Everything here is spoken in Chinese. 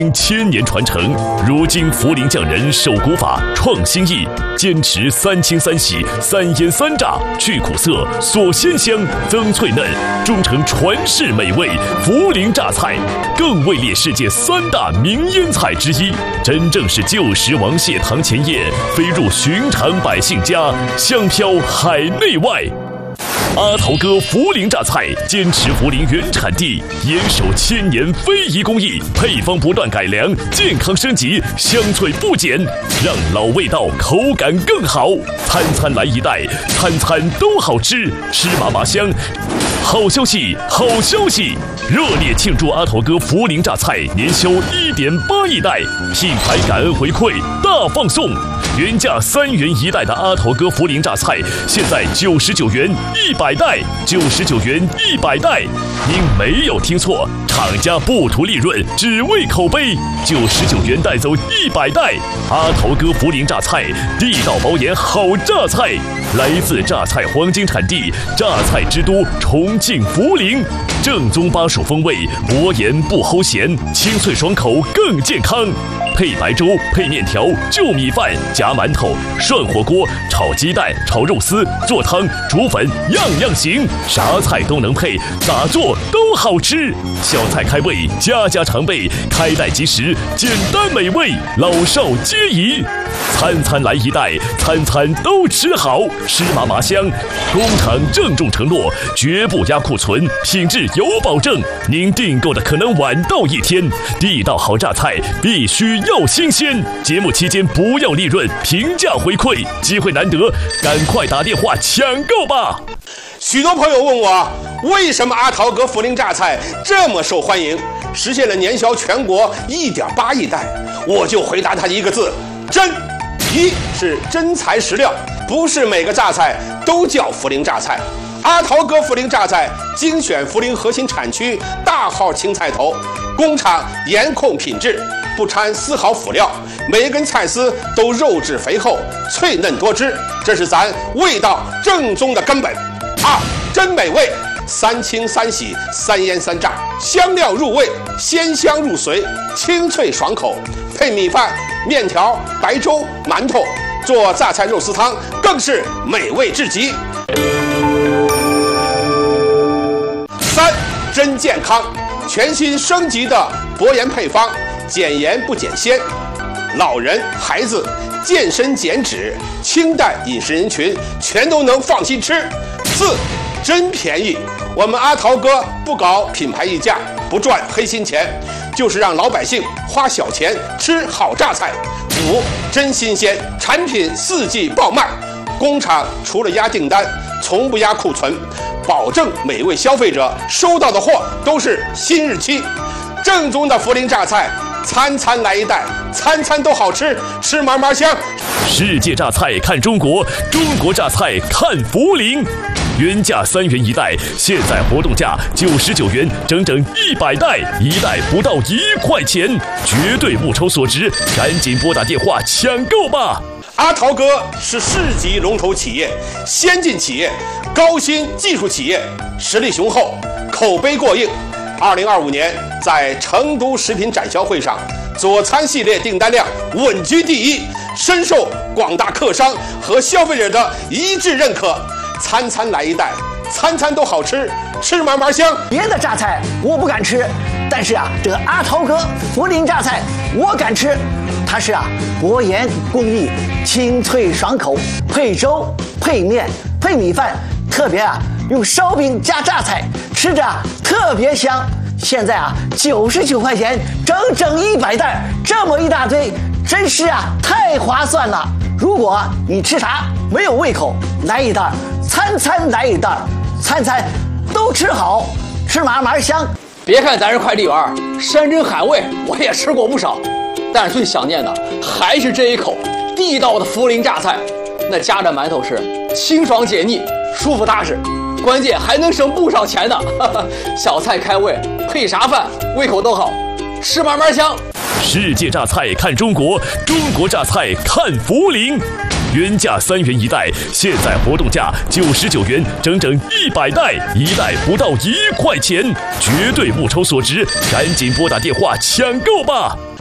千年传承，如今涪陵匠人守古法，创新意，坚持3清3洗3腌3炸，去苦涩，锁鲜香，增脆嫩，终成传世美味涪陵榨菜，更位列世界3大名腌菜之一，真正是旧时王谢堂前燕，飞入寻常百姓家，香飘海内外。阿桃哥涪陵榨菜坚持涪陵原产地，严守1000年非遗工艺，配方不断改良，健康升级，香脆不减，让老味道口感更好。餐餐来一袋，餐餐都好吃，吃麻麻香。好消息，好消息！热烈庆祝阿桃哥涪陵榨菜年销1.8亿袋，品牌感恩回馈大放送。原价3元1袋的阿桃哥涪陵榨菜，现在99元100袋，99元100袋。您没有听错，厂家不图利润，只为口碑，99元带走100袋。阿桃哥涪陵榨菜，地道保研好榨菜，来自榨菜黄金产地，榨菜之都重庆涪陵，正宗巴蜀风味，薄盐不齁咸，清脆爽口更健康。配白粥，配面条，就米饭，夹馒头，涮火锅，炒鸡蛋，炒肉丝，做汤，煮粉，样样行，啥菜都能配，咋做都好吃。小菜开胃，家家常备，开袋即食，简单美味，老少皆宜。餐餐来1袋，餐餐都吃好，吃麻麻香。工厂郑重承诺，绝不压库存，品质有保证。您订购的可能晚到1天，地道好榨菜必须要新鲜。节目期间不要利润，平价回馈，机会难得，赶快打电话抢购吧！ 许多朋友问我，为什么阿桃哥涪陵榨菜这么受欢迎，实现了年销全国1.8亿袋？我就回答他一个字：真。一是真材实料，不是每个榨菜都叫涪陵榨菜。阿桃哥涪陵榨菜精选涪陵核心产区大号青菜头，工厂严控品质，不掺丝毫辅料，每一根菜丝都肉质肥厚，脆嫩多汁，这是咱味道正宗的根本。二，真美味，3清3洗3腌3炸，香料入味，鲜香入髓，清脆爽口，配米饭、面条、白粥、馒头，做榨菜肉丝汤更是美味至极。三，真健康，全新升级的薄盐配方，减盐不减鲜，老人、孩子、健身减脂、清淡饮食人群全都能放心吃。四，真便宜，我们阿桃哥不搞品牌溢价，不赚黑心钱，就是让老百姓花小钱吃好榨菜。五，真新鲜，产品4季爆卖，工厂除了压订单，从不压库存，保证每位消费者收到的货都是新日期。正宗的涪陵榨菜，餐餐来1袋，餐餐都好吃，吃麻麻香。 世界榨菜看中国，中国榨菜看涪陵。原价3元1袋，现在活动价99元，整整100袋，1袋不到1块钱，绝对物超所值，赶紧拨打电话抢购吧！ 阿桃哥是市级龙头企业、先进企业、高新技术企业，实力雄厚，口碑过硬。2025年在成都食品展销会上，佐餐系列订单量稳居第1，深受广大客商和消费者的一致认可。餐餐来1袋，餐餐都好吃，吃麻麻香。 别的榨菜我不敢吃，但是这个阿桃哥涪陵榨菜我敢吃。它是薄盐工艺，清脆爽口，配粥、配面、配米饭，特别用烧饼加榨菜，吃着特别香。现在99块钱，整整100袋，这么一大堆，真是太划算了。如果你吃啥没有胃口，来1袋，餐餐来1袋，餐餐都吃好，吃麻麻香。 别看咱是快递员，山珍海味我也吃过不少，但是最想念的还是这一口地道的涪陵榨菜。那夹着馒头吃，清爽解腻，舒服踏实，关键还能省不少钱呢。小菜开胃，配啥饭胃口都好，吃麻麻香。 世界榨菜看中国，中国榨菜看涪陵。 原价3元一袋，现在活动价99元，整整100袋，一袋不到1块钱，绝对物超所值，赶紧拨打电话抢购吧！